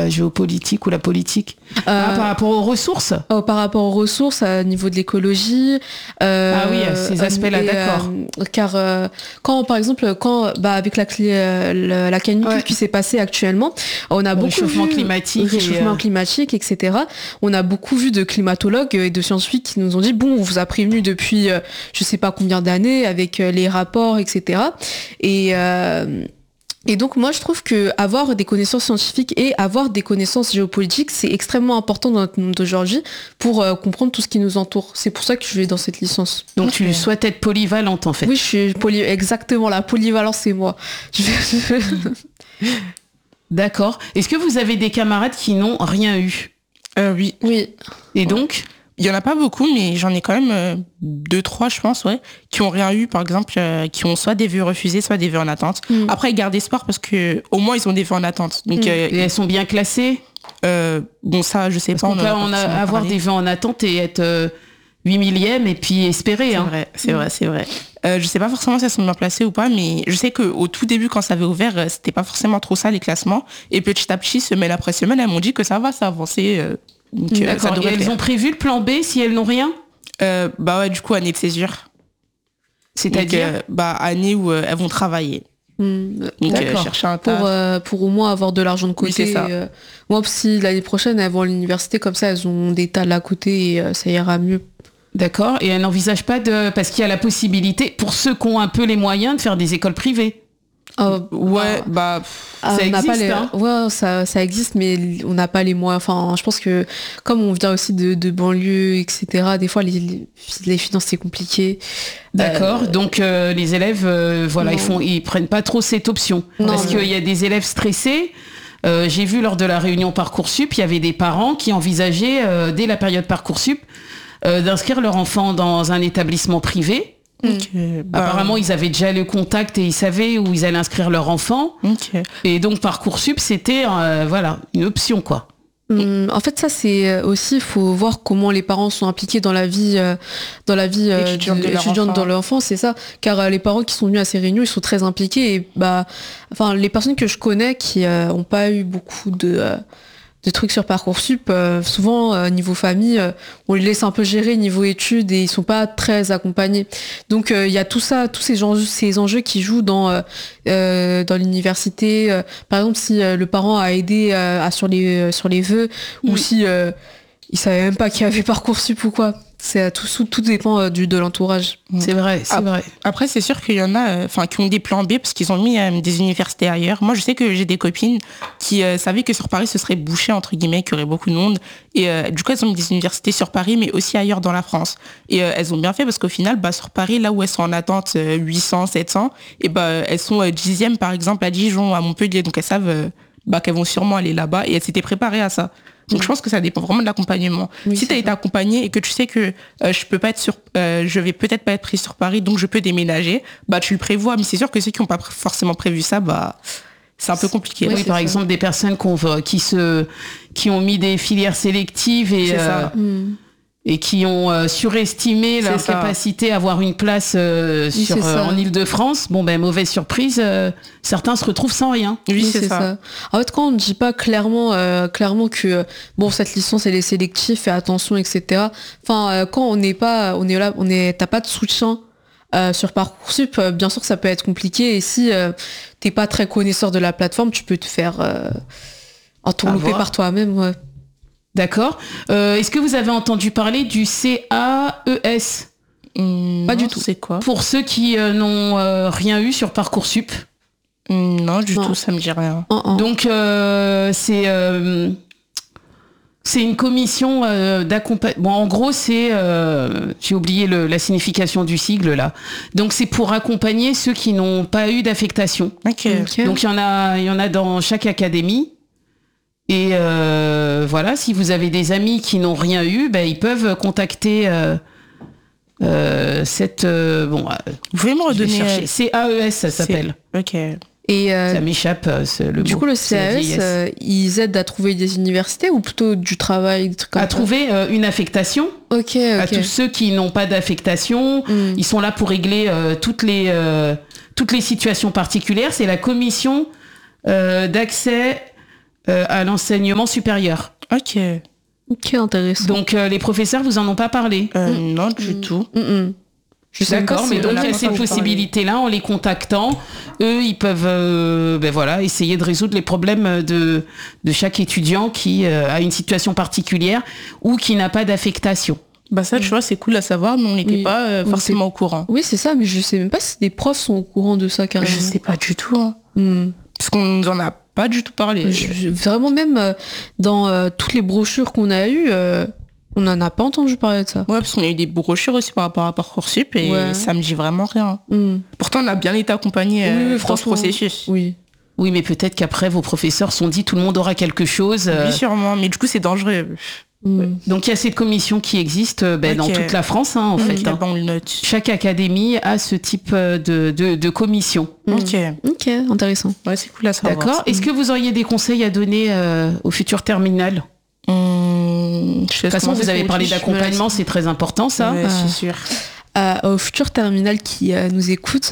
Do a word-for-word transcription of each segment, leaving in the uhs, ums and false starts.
la géopolitique ou la politique euh, ah, par rapport aux ressources oh, Par rapport aux ressources, au niveau de l'écologie. Euh, ah oui, ces aspects-là, et, d'accord. Euh, car euh, quand, par exemple, quand, bah, avec la, la, la canicule ouais. qui s'est passée actuellement, on a le beaucoup réchauffement vu... climatique. Réchauffement et, climatique, et cetera. On a beaucoup vu de climatologues et de scientifiques qui nous ont dit, bon, on vous a prévenu depuis euh, je sais pas combien d'années avec euh, les rapports, et cetera. Et... Euh, Et donc moi je trouve que avoir des connaissances scientifiques et avoir des connaissances géopolitiques, c'est extrêmement important dans notre monde d'aujourd'hui pour euh, comprendre tout ce qui nous entoure. C'est pour ça que je vais dans cette licence. Donc okay. tu souhaites être polyvalente en fait. Oui, je suis poly... exactement, la polyvalence c'est moi. D'accord. Est-ce que vous avez des camarades qui n'ont rien eu ? euh, Oui. Oui. Et donc ? Il y en a pas beaucoup, mais j'en ai quand même euh, deux, trois, je pense, ouais, qui ont rien eu, par exemple, euh, qui ont soit des vœux refusés, soit des vœux en attente. Mm. Après, ils gardent espoir parce que au moins ils ont des vœux en attente. Donc, mm. euh, et elles sont bien classées. Euh, bon, ça, je sais parce pas. Qu'on on peut on a, avoir parlé. Des vœux en attente et être euh, huit millième et puis espérer. C'est hein. vrai, c'est mm. vrai, c'est vrai. Euh, je sais pas forcément si elles sont bien placées ou pas, mais je sais qu'au tout début, quand ça avait ouvert, c'était pas forcément trop ça les classements. Et petit à petit, semaine après semaine, elles m'ont dit que ça va, ça avançait. Euh, Donc, D'accord. Euh, et elles faire. ont prévu le plan B si elles n'ont rien euh, Bah ouais, du coup, année de césure. C'est-à-dire euh, bah, année où euh, elles vont travailler. Mmh, Donc, euh, chercher un taf. Pour, euh, pour au moins avoir de l'argent de côté. Oui, c'est ça. Euh, moi, si l'année prochaine, elles vont à l'université, comme ça, elles ont des tas à côté et euh, ça ira mieux. D'accord. Et elles n'envisagent pas de... Parce qu'il y a la possibilité, pour ceux qui ont un peu les moyens, de faire des écoles privées. Euh, ouais, bah, bah ça existe. Pas les... hein. Ouais, ça, ça existe, mais on n'a pas les moyens. Enfin, je pense que comme on vient aussi de, de banlieue, et cetera, des fois, les, les finances, c'est compliqué. D'accord. Euh... Donc, euh, les élèves, euh, voilà, ils font, ils prennent pas trop cette option. Non, parce qu'il y a des élèves stressés. Euh, j'ai vu lors de la réunion Parcoursup, il y avait des parents qui envisageaient, euh, dès la période Parcoursup, euh, d'inscrire leur enfant dans un établissement privé. Okay, bah... Apparemment, ils avaient déjà le contact et ils savaient où ils allaient inscrire leur enfant. Okay. Et donc, Parcoursup, c'était euh, voilà, une option, quoi. Hum, en fait, ça, c'est aussi, il faut voir comment les parents sont impliqués dans la vie, euh, dans la vie euh, étudiante de étudiante dans l'enfant, c'est ça. Car euh, les parents qui sont venus à ces réunions, ils sont très impliqués. Et bah, enfin, les personnes que je connais qui n'ont euh, pas eu beaucoup de... Euh, de trucs sur Parcoursup, euh, souvent euh, niveau famille, euh, on les laisse un peu gérer niveau études et ils sont pas très accompagnés. Donc il euh, y a tout ça, tous ces enjeux, ces enjeux qui jouent dans euh, euh, dans l'université. Euh, par exemple, si euh, le parent a aidé euh, à, sur les euh, sur les vœux, mmh. ou si euh, il savait même pas qu'il y avait Parcoursup ou quoi. C'est tout, tout dépend euh, du de l'entourage. C'est vrai, c'est après, vrai. Après, c'est sûr qu'il y en a, enfin, euh, qui ont des plans B parce qu'ils ont mis euh, des universités ailleurs. Moi, je sais que j'ai des copines qui euh, savaient que sur Paris, ce serait bouché entre guillemets, qu'il y aurait beaucoup de monde. Et euh, du coup, elles ont mis des universités sur Paris, mais aussi ailleurs dans la France. Et euh, elles ont bien fait parce qu'au final, bah, sur Paris, là où elles sont en attente euh, huit cents, sept cents, et bah, elles sont euh, dixième par exemple à Dijon, à Montpellier. Donc elles savent euh, bah, qu'elles vont sûrement aller là-bas et elles s'étaient préparées à ça. Donc, je pense que ça dépend vraiment de l'accompagnement. Oui, si tu as été accompagné et que tu sais que euh, je peux pas être sur, euh, je vais peut-être pas être prise sur Paris, donc je peux déménager, bah, tu le prévois. Mais c'est sûr que ceux qui n'ont pas forcément prévu ça, bah, c'est un peu compliqué. Oui, oui par ça. exemple, des personnes qu'on, qui se, qui ont mis des filières sélectives et, c'est euh, ça. Mm. et qui ont euh, surestimé leur ça. capacité à avoir une place euh, oui, sur, euh, en Île-de-France. Bon, ben, mauvaise surprise, euh, certains se retrouvent sans rien. Oui, oui c'est, c'est ça. ça. En fait, quand on ne dit pas clairement, euh, clairement que bon, cette licence elle est sélective, fais attention, et cetera. Enfin, euh, quand on n'est pas, on est là, on est, t'as pas de soutien euh, sur Parcoursup, euh, bien sûr que ça peut être compliqué. Et si euh, t'es pas très connaisseur de la plateforme, tu peux te faire euh, entourlouper par toi-même. Ouais. D'accord. Euh, est-ce que vous avez entendu parler du C A E S ? mmh, Pas non, du tout. C'est quoi ? Pour ceux qui euh, n'ont euh, rien eu sur Parcoursup. mmh, Non, du non. tout, ça me dit rien. Oh, oh. Donc, euh, c'est, euh, c'est une commission euh, d'accompagnement. Bon, en gros, c'est... Euh, j'ai oublié le, la signification du sigle, là. Donc, c'est pour accompagner ceux qui n'ont pas eu d'affectation. Okay. Okay. Donc, il y en a, il y en a dans chaque académie. Et euh, voilà, si vous avez des amis qui n'ont rien eu, ben, ils peuvent contacter euh, euh, cette... Euh, bon, vous pouvez me redonner... C A E S, ça s'appelle. Ok. Et euh, ça m'échappe, c'est le du mot. coup, le C A E S, euh, ils aident à trouver des universités ou plutôt du travail, des trucs comme à ça. trouver euh, une affectation. Ok, ok. À tous ceux qui n'ont pas d'affectation. Mm. Ils sont là pour régler euh, toutes, les, euh, toutes les situations particulières. C'est la commission euh, d'accès... euh, à l'enseignement supérieur. Ok. Ok, intéressant. Donc euh, les professeurs vous en ont pas parlé? Euh, mmh. Non, du mmh. tout. Mmh. Je sais D'accord, mais donc il y a cette possibilité-là, en les contactant, eux, ils peuvent euh, ben voilà, essayer de résoudre les problèmes de, de chaque étudiant qui euh, a une situation particulière ou qui n'a pas d'affectation. Bah ça, tu vois, c'est cool à savoir, mais on n'était oui. pas euh, forcément au courant. Oui, c'est ça, mais je sais même pas si des profs sont au courant de ça, carrément. Je sais pas du tout. Hein. Mm. Parce qu'on nous en a pas du tout parlé. Je, je, vraiment, même euh, dans euh, toutes les brochures qu'on a eues, euh, on n'en a pas entendu parler de ça. Ouais, parce qu'on a eu des brochures aussi par rapport à Parcoursup et ouais. ça me dit vraiment rien. Mm. Pourtant, on a bien été accompagnés euh, oui, dans ce processus. Oui. Oui, mais peut-être qu'après, vos professeurs se sont dit tout le monde aura quelque chose. Euh... Oui, sûrement, mais du coup, c'est dangereux. Mm. Donc, il y a cette commission qui existe ben, okay. dans toute la France, hein, en okay. fait. Hein. Bon, le note. Chaque académie a ce type de, de, de commission. Mm. Ok. Ok, intéressant. Ouais, c'est cool à savoir. D'accord. Est-ce que vous auriez des conseils à donner euh, au futur terminal? Mmh, de toute façon, vous avez parlé d'accompagnement, c'est très important, ça. Ouais, c'est sûr. Euh, au futur terminal qui euh, nous écoute,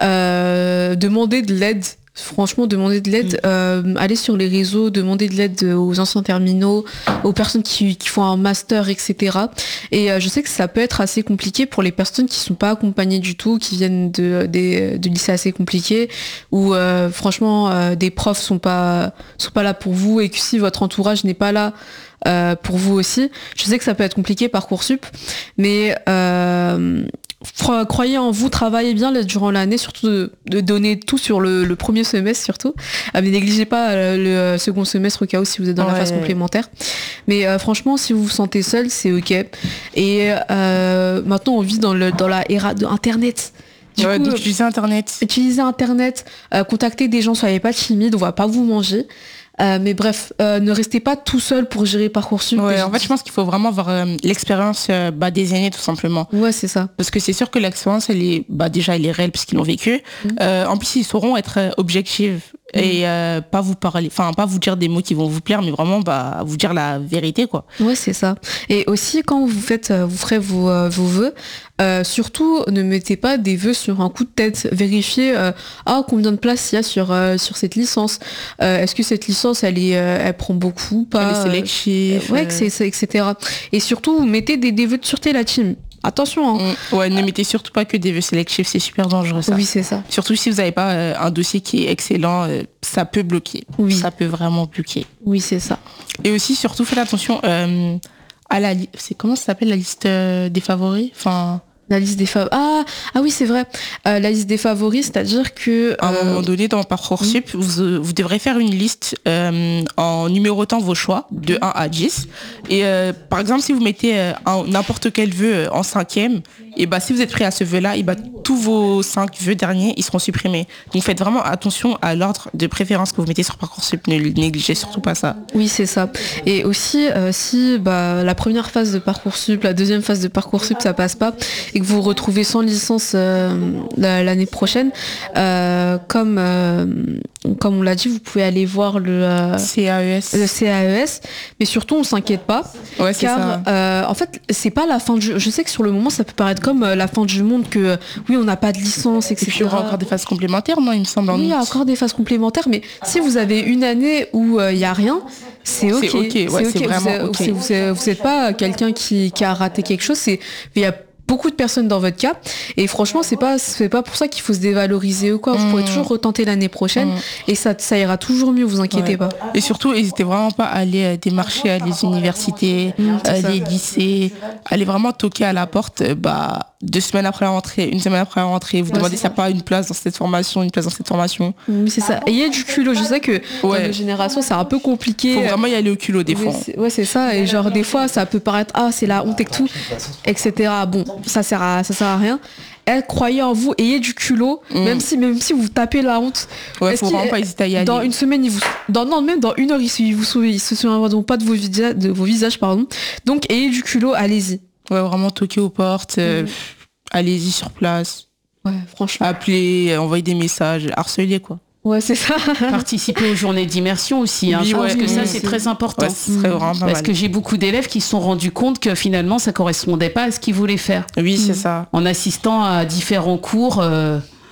euh, demandez de l'aide. Franchement, demander de l'aide, mmh. euh, aller sur les réseaux, demander de l'aide aux anciens terminaux, aux personnes qui, qui font un master, et cetera. Et euh, je sais que ça peut être assez compliqué pour les personnes qui sont pas accompagnées du tout, qui viennent de, de, de lycées assez compliqués, où euh, franchement euh, des profs sont pas sont pas là pour vous, et que si votre entourage n'est pas là euh, pour vous aussi, je sais que ça peut être compliqué Parcoursup, mais euh, croyez en vous, travaillez bien durant l'année, surtout de, de donner tout sur le, le premier semestre surtout. Euh, mais négligez pas le, le second semestre au cas où si vous êtes dans ouais. la phase complémentaire. Mais euh, franchement, si vous vous sentez seul, c'est ok. Et euh, maintenant, on vit dans, le, dans la ère de Internet. Du ouais, coup, donc utilisez Internet. Utilisez Internet, euh, contactez des gens, soyez pas timide, on va pas vous manger. Euh, mais bref, euh, ne restez pas tout seul pour gérer Parcoursup. Ouais, en fait, je pense qu'il faut vraiment avoir euh, l'expérience euh, bah, des aînés, tout simplement. Ouais, c'est ça. Parce que c'est sûr que l'expérience, elle est, bah, déjà, elle est réelle parce qu'ils l'ont vécu. Mmh. Euh, en plus, ils sauront être euh, objectifs mmh. et euh, pas vous parler, enfin, pas vous dire des mots qui vont vous plaire, mais vraiment, bah, vous dire la vérité, quoi. Ouais, c'est ça. Et aussi, quand vous faites, vous ferez vos, euh, vos vœux, Euh, surtout, ne mettez pas des vœux sur un coup de tête. Vérifiez euh, ah, combien de place il y a sur, euh, sur cette licence. Euh, est-ce que cette licence, elle, est, euh, elle prend beaucoup, pas, elle est sélective. Euh, ouais, c'est, c'est, et cetera. Et surtout, mettez des, des vœux de sûreté, la team. Attention. Hein. Mmh. Ouais, ne mettez surtout pas que des vœux sélectifs, c'est super dangereux ça. Oui, c'est ça. Surtout si vous n'avez pas euh, un dossier qui est excellent, euh, ça peut bloquer. Oui. Ça peut vraiment bloquer. Oui, c'est ça. Et aussi, surtout, faites attention euh, à la liste. C'est comment ça s'appelle la liste euh, des favoris, enfin. La liste des favoris. Ah, ah oui, c'est vrai. Euh, la liste des favoris, c'est-à-dire que... À un euh... moment donné, dans Parcoursup, mmh. vous, vous devrez faire une liste euh, en numérotant vos choix de un à dix. Et euh, par exemple, si vous mettez euh, un, n'importe quel vœu en cinquième, et bah, si vous êtes prêt à ce vœu-là, et bah, tous vos cinq vœux derniers, ils seront supprimés. Donc faites vraiment attention à l'ordre de préférence que vous mettez sur Parcoursup. Ne négligez surtout pas ça. Oui, c'est ça. Et aussi, euh, si bah, la première phase de Parcoursup, la deuxième phase de Parcoursup, ça passe pas, et que vous vous retrouvez sans licence euh, l'année prochaine, euh, comme, euh, comme on l'a dit, vous pouvez aller voir le, euh, C A E S. le C A E S, mais surtout on s'inquiète pas, ouais, c'est car ça. Euh, en fait c'est pas la fin du... Je sais que sur le moment ça peut paraître comme euh, la fin du monde, que euh, oui on n'a pas de licence, et cetera. Et puis il y aura encore des phases complémentaires, non, il me semble. Oui, il y a encore des phases complémentaires, mais si vous avez une année où il euh, n'y a rien, c'est ok. C'est ok, ouais, c'est, okay. c'est vraiment vous, ok. Vous n'êtes pas quelqu'un qui, qui a raté quelque chose, c'est... Il y a beaucoup de personnes dans votre cas, et franchement c'est pas c'est pas pour ça qu'il faut se dévaloriser ou quoi. Vous mmh. pourrez toujours retenter l'année prochaine mmh. et ça ça ira toujours mieux, vous inquiétez ouais. pas. Et surtout n'hésitez vraiment pas à aller euh, démarcher à les universités, mmh, euh, les lycées, aller vraiment toquer à la porte, euh, bah deux semaines après la rentrée, une semaine après la rentrée, vous ouais, demandez s'il n'y a pas une place dans cette formation, une place dans cette formation. Oui, c'est ça. Et il y a du culot, je sais que ouais. dans les générations c'est un peu compliqué. Faut vraiment y aller au culot des fois. C'est, ouais c'est ça, et genre des fois ça peut paraître ah c'est la honte et tout, et cetera. Bon, ça sert à ça sert à rien. Elle, croyez en vous, ayez du culot, mmh. même si même si vous tapez la honte. Ouais, faut vraiment pas hésiter à y aller. Dans une semaine, ils vous, dans non même dans une heure, ils vous ils se souviendront pas de vos visages, de vos visages pardon. Donc ayez du culot, allez-y. Ouais, vraiment toquer aux portes, mmh. euh, allez-y sur place. Ouais, franchement. Appelez, envoyez des messages, harcelez quoi. Ouais, c'est ça. Participer aux journées d'immersion aussi, hein, oui, ouais, parce que oui, ça, c'est oui. très important. Ouais, ce serait vraiment pas parce mal. que j'ai beaucoup d'élèves qui se sont rendus compte que finalement, ça correspondait pas à ce qu'ils voulaient faire. Oui, c'est ça. En assistant à différents cours, euh,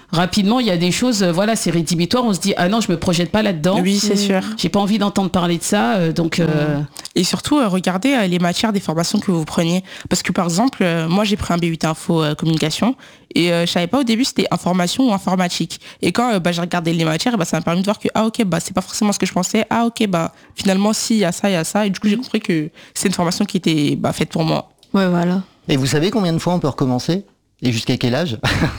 rapidement, il y a des choses, euh, voilà, c'est rédhibitoire. On se dit, ah non, je me projette pas là-dedans. Oui, c'est sûr. J'ai pas envie d'entendre parler de ça. Euh, donc, euh... Et surtout, euh, regardez euh, les matières des formations que vous preniez. Parce que par exemple, euh, moi, j'ai pris un B U T Info euh, Communication. Et euh, je savais pas au début c'était information ou informatique. Et quand euh, bah, j'ai regardé les matières, bah, ça m'a permis de voir que ah ok bah c'est pas forcément ce que je pensais. Ah ok bah finalement si il y a ça, il y a ça. Et du coup j'ai compris que c'est une formation qui était bah, faite pour moi. Ouais voilà. Et vous savez combien de fois on peut recommencer ? Et jusqu'à quel âge ?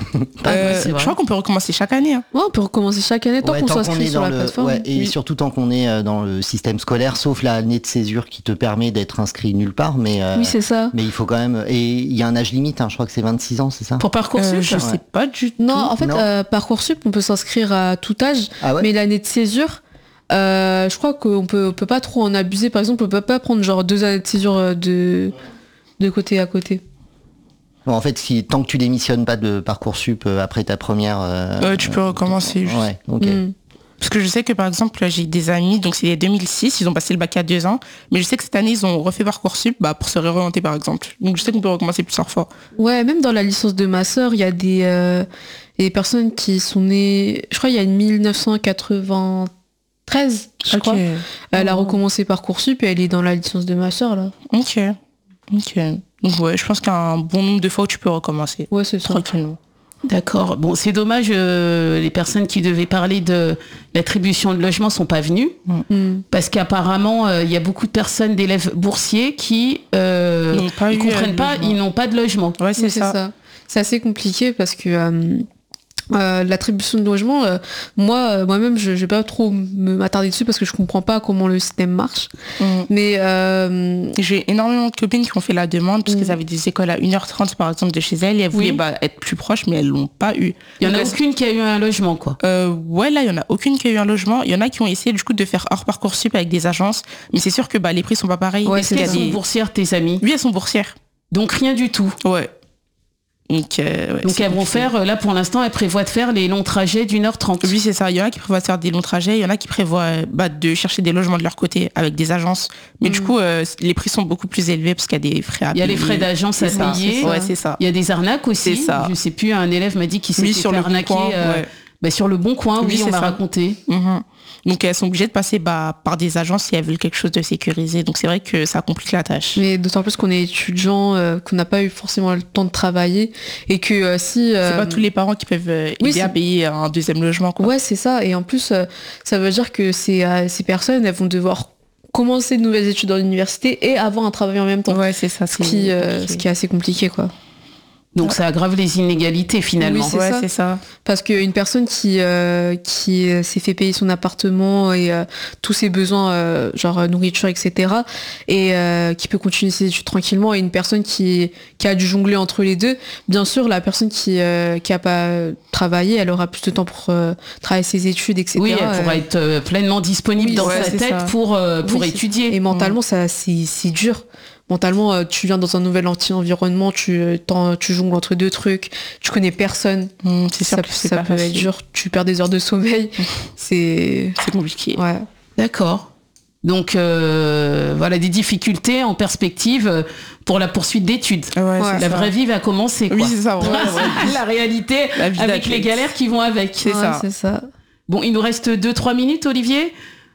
euh, Je crois qu'on peut recommencer chaque année. Hein. Ouais, on peut recommencer chaque année tant ouais, qu'on tant s'inscrit qu'on sur la le, plateforme. Ouais, et oui. surtout tant qu'on est dans le système scolaire, sauf l'année de césure qui te permet d'être inscrit nulle part. Mais, euh, oui, c'est ça. Mais il faut quand même... Et il y a un âge limite, hein, je crois que c'est vingt-six ans, c'est ça ? Pour Parcoursup euh, Je ouais. sais pas du tout. Non, en fait, euh, Parcoursup, on peut s'inscrire à tout âge. Ah ouais ? Mais l'année de césure... Euh, je crois qu'on peut, on peut pas trop en abuser. Par exemple, on peut pas prendre genre deux années de césure de, de côté à côté. Bon, en fait, si, tant que tu démissionnes pas de Parcoursup euh, après ta première... Euh, euh, tu peux recommencer. Juste. Ouais, ok. Mm. Parce que je sais que par exemple, j'ai des amis, donc c'est les deux mille six, ils ont passé le bac à deux ans, mais je sais que cette année, ils ont refait Parcoursup bah, pour se réorienter par exemple. Donc je sais qu'on peut recommencer plusieurs fois. Ouais, même dans la licence de ma sœur, il y a des, euh, des personnes qui sont nées... Je crois qu'il y a une mille neuf cent quatre-vingt-treize, je Ok. crois. Elle a recommencé Parcoursup et elle est dans la licence de ma sœur, là. Ok. Ok. Donc ouais, je pense qu'il y a un bon nombre de fois où tu peux recommencer. Ouais, c'est ça. Tranquillement. D'accord. Bon, c'est dommage, euh, les personnes qui devaient parler de l'attribution de logement sont pas venues. Mm. Parce qu'apparemment, il euh, y a beaucoup de personnes, d'élèves boursiers qui euh, Ils n'ont pas ils eu, comprennent euh, pas, logement. ils n'ont pas de logement. Ouais, c'est Oui, ça. c'est ça. C'est assez compliqué parce que euh, euh, l'attribution de logement, euh, moi, euh, moi-même, je, je vais pas trop me m'attarder dessus parce que je comprends pas comment le système marche. Mm. Mais euh, J'ai énormément de copines qui ont fait la demande parce Mm. qu'elles avaient des écoles à une heure trente par exemple de chez elles et elles Oui. voulaient bah, être plus proches mais elles l'ont pas eu. Il y en a Donc, aucune qui a eu un logement, quoi. Euh, ouais, là, il y en a aucune qui a eu un logement. Il y en a qui ont essayé du coup de faire hors Parcoursup avec des agences, mais c'est sûr que bah, les prix sont pas pareils. Ouais, Est-ce c'est qu'il y a Elles sont des- boursières, tes amis. Oui, elles sont boursières. Donc rien du tout. Ouais. Donc, euh, ouais, Donc c'est elles vont compliqué. faire, euh, là pour l'instant, elles prévoient de faire les longs trajets d'une heure trente. Oui, c'est ça. Il y en a qui prévoient de faire des longs trajets, il y en a qui prévoient euh, bah, de chercher des logements de leur côté avec des agences. Mais Mm. du coup, euh, les prix sont beaucoup plus élevés parce qu'il y a des frais à Il y a payer. les frais d'agence à C'est ça. payer. Ouais, c'est ça. Il y a des arnaques aussi. C'est ça. Je sais plus, un élève m'a dit qu'il s'était Oui, sur fait le Bon arnaquer Coin, euh, ouais. bah, sur le bon coin, oui, Oui, on c'est m'a ça. raconté. Mhm. Donc elles sont obligées de passer bah, par des agences si elles veulent quelque chose de sécurisé. Donc c'est vrai que ça complique la tâche. mais d'autant plus qu'on est étudiant, euh, qu'on n'a pas eu forcément le temps de travailler et que euh, si... euh, C'est pas tous les parents qui peuvent euh, oui, aider à c'est- payer un deuxième logement. Quoi. Ouais, c'est ça. Et en plus, euh, ça veut dire que ces, euh, ces personnes, elles vont devoir commencer de nouvelles études dans l'université et avoir un travail en même temps. Ouais, c'est ça. Ce qui, euh, ce qui est assez compliqué, quoi. Donc ça aggrave les inégalités finalement. Oui, c'est ouais, ça. c'est ça. Parce qu'une personne qui, euh, qui euh, s'est fait payer son appartement et euh, tous ses besoins, euh, genre euh, nourriture, et cetera, et euh, qui peut continuer ses études tranquillement, et une personne qui, qui a dû jongler entre les deux, bien sûr, la personne qui euh, qui a pas travaillé, elle aura plus de temps pour euh, travailler ses études, et cetera. Oui, elle pourra euh, être euh, pleinement disponible oui, dans ouais, sa c'est tête ça. pour, euh, pour Oui, c'est- étudier. Et mentalement, ça, c'est, c'est dur. Mentalement, euh, tu viens dans un nouvel anti-environnement, tu, euh, t'en- tu jongles entre deux trucs, tu connais personne. Mmh, c'est sûr Ça, que c'est ça pas peut être facile. dur. Tu perds des heures de sommeil. C'est... C'est compliqué. Ouais. D'accord. Donc euh, voilà des difficultés en perspective euh, pour la poursuite d'études. Ouais, Ouais. c'est La ça. vraie vie va commencer. Quoi. Oui, c'est ça. Ouais, ouais. La réalité La vie avec d'athlète. les galères qui vont avec. C'est Ouais, ça. c'est ça. Bon, il nous reste deux trois minutes, Olivier.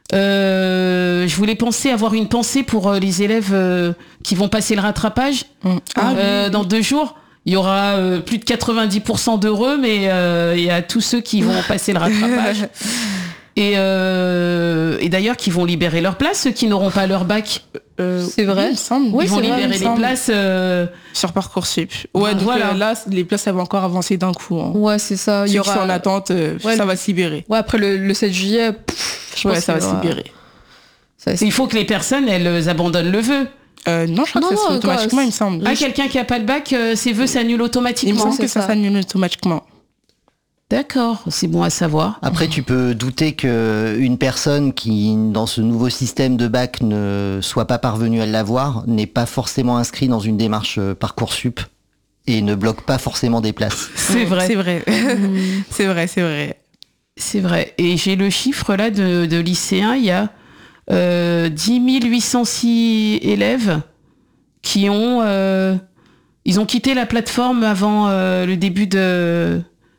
Euh, je voulais penser avoir une pensée pour euh, les élèves euh, qui vont passer le rattrapage Mmh. Ah, euh, dans deux jours. Il y aura euh, plus de quatre-vingt-dix pour cent d'heureux, mais euh, il y a tous ceux qui vont passer le rattrapage. Et, euh, et d'ailleurs, qui vont libérer leur place, ceux qui n'auront pas leur bac. Euh, C'est vrai. oui, il me semble. Oui, Ils vont c'est vrai, libérer il me les semble. places. euh, Sur Parcoursup. Ouais, donc Voilà. euh, là, les places, elles vont encore avancer d'un coup. Hein. Ouais, c'est ça. Il y Ceux qui sont aura... en attente, euh, Ouais, ça le- va se libérer. Ouais, après le, le sept juillet, pff, je Ouais, pense ça va qu'il y se aura- libérer. ça va se- Il faut que les personnes, elles abandonnent le vœu. Euh, non, je crois Non, que ça se non, fait automatiquement, quoi, il me semble. Ah, quelqu'un qui a pas le bac, euh, ses vœux s'annulent Il me automatiquement. semble c'est que ça ça. s'annule automatiquement. D'accord, c'est bon à savoir. Après, tu peux douter qu'une personne qui, dans ce nouveau système de bac, ne soit pas parvenue à l'avoir, n'est pas forcément inscrit dans une démarche euh, Parcoursup et ne bloque pas forcément des places. C'est vrai. C'est vrai. c'est vrai, c'est vrai. C'est vrai. Et j'ai le chiffre là de, de lycéens. Il y a euh, dix mille huit cent six élèves qui ont, euh, ils ont quitté la plateforme avant euh, le début de,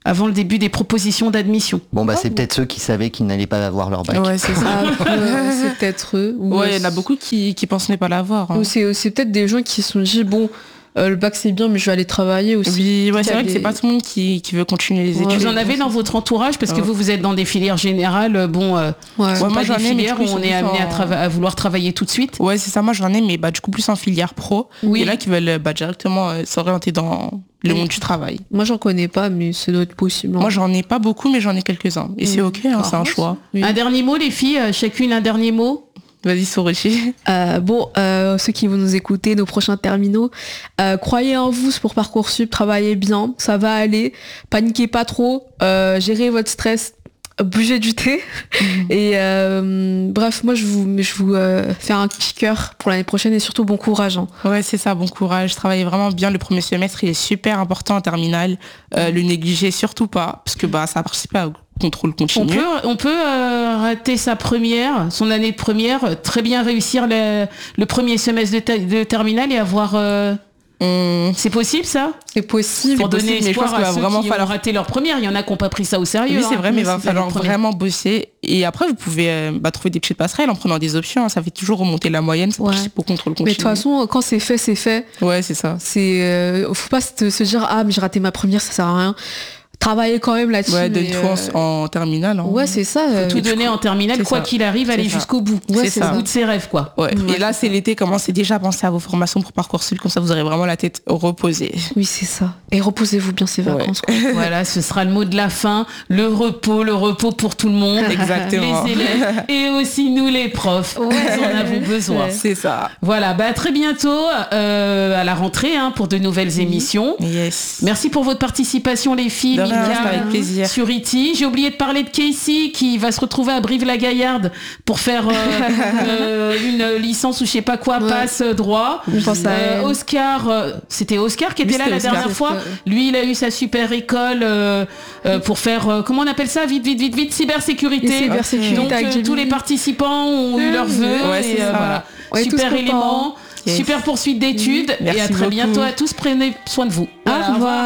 avant le début des propositions d'admission. Bon, bah, Ah, c'est bon. peut-être ceux qui savaient qu'ils n'allaient pas avoir leur bac. Ouais, c'est ça. Ah, euh, c'est peut-être eux. Ou Ouais, il y en a beaucoup qui, qui pensent ne pas l'avoir. Hein. Ou c'est, c'est peut-être des gens qui se sont dit, bon, euh, le bac c'est bien, mais je vais aller travailler aussi. Oui, ouais, Il y c'est a vrai des- que c'est pas tout le monde qui, qui veut continuer les Ouais. études. Vous en avez dans votre entourage parce que Ouais. vous, vous êtes dans des filières générales. Bon, euh, Ouais. ce sont Ouais, moi, pas j'en des ai, mais filières du où coup, on ils est sont amené à, en- trava- à vouloir travailler tout de suite. Ouais, c'est ça. Moi, j'en ai, mais bah, du coup, plus en filière pro. Oui. Et là, qui veulent bah, directement euh, s'orienter dans le Oui. monde du travail. Moi j'en connais pas, mais ça doit être possible. hein. Moi, j'en ai pas beaucoup, mais j'en ai quelques-uns. Et c'est Mm. OK, hein, c'est un Ah, choix. Oui. Un dernier mot, les filles, euh, chacune un dernier mot. Vas-y, Sorochi. Euh, bon, euh, ceux qui vont nous écouter, nos prochains terminaux, euh, croyez en vous pour Parcoursup, travaillez bien, ça va aller, paniquez pas trop, euh, gérez votre stress, buvez du thé. Et euh, bref, moi je vous, je vous euh, fais un petit cœur pour l'année prochaine et surtout bon courage. Hein. Ouais, c'est ça, bon courage. Travaillez vraiment bien. Le premier semestre, il est super important en terminale. Euh, le négliger surtout pas, parce que bah, ça participe au contrôle On continu. peut, on peut euh, rater sa première, son année de première, euh, très bien réussir le, le premier semestre de, ta- de terminale et avoir... euh, Hum, C'est possible ça? C'est possible. Pour possible, donner mais je espoir pense qu'il à va ceux vraiment qui falloir- ont raté leur première. Il y en a qui n'ont pas pris ça au sérieux. Oui, c'est hein. vrai, mais il va C'est falloir l'année première. vraiment bosser. Et après, vous pouvez euh, bah, trouver des petites passerelles en prenant des options. hein. Ça fait toujours remonter la moyenne, ça Ouais. participe au contrôle continu. Mais de toute façon, quand c'est fait, c'est fait. Ouais, c'est ça. C'est, euh, faut pas se, se dire ah mais j'ai raté ma première, ça sert à rien. Travaillez quand même là-dessus. Ouais, de mais, tout euh, en, en terminale. hein. Ouais, c'est ça. euh, Tout donner en terminale, c'est quoi ça. qu'il arrive, aller C'est ça. jusqu'au bout. Ouais, c'est c'est ça. ça. Au bout de ses rêves, quoi. Ouais. Ouais, Et là, c'est l'été, commencez déjà à penser à vos formations pour Parcoursup, comme ça vous aurez vraiment la tête reposée. Oui, c'est ça. Et reposez-vous bien ces Ouais. vacances. quoi. Voilà, ce sera le mot de la fin. Le repos, le repos pour tout le monde. Exactement. Les élèves et aussi nous les profs. Ouais. Nous en avons besoin. Ouais. C'est ça. Voilà, bah à très bientôt euh, à la rentrée hein, pour de nouvelles émissions. Yes. Merci pour votre participation les filles, De rien, Mika, c'était avec plaisir. sur I T. J'ai oublié de parler de Casey qui va se retrouver à Brive-la-Gaillarde pour faire euh, euh, une licence ou je sais pas quoi, Ouais. passe droit. On pense à Euh, elle. Oscar, euh, c'était Oscar qui était Oui, là c'était la Oscar. dernière fois. C'est- Lui, il a eu sa super école euh, euh, pour faire, euh, comment on appelle ça, vite, vite, vite, vite, cybersécurité. Et cybersécurité Donc avec euh, Gemini. tous les participants ont eu leurs vœux. Ouais, et, c'est euh, ça. voilà. On est tous Super contents. élément, Yes. super poursuite d'études et Merci à très beaucoup. bientôt à tous. Prenez soin de vous. Au revoir.